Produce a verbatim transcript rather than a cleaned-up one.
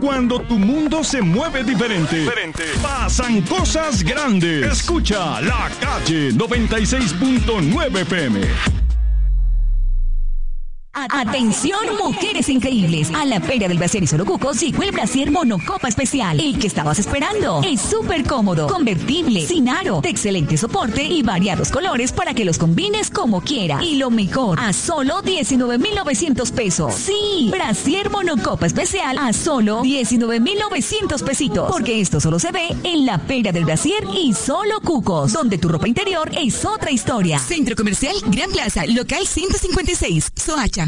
Cuando tu mundo se mueve diferente, diferente, pasan cosas grandes. Escucha La Calle noventa y seis punto nueve F M. Atención, mujeres increíbles. A la Feria del Brasier y Solo Cucos llegó el Brasier Monocopa Especial. El que estabas esperando. Es súper cómodo, convertible, sin aro, de excelente soporte y variados colores para que los combines como quiera. Y lo mejor, a solo diecinueve mil novecientos pesos. Sí, Brasier Monocopa Especial a solo diecinueve mil novecientos pesitos. Porque esto solo se ve en la Feria del Brasier y Solo Cucos, donde tu ropa interior es otra historia. Centro Comercial Gran Plaza, local ciento cincuenta y seis, Soacha.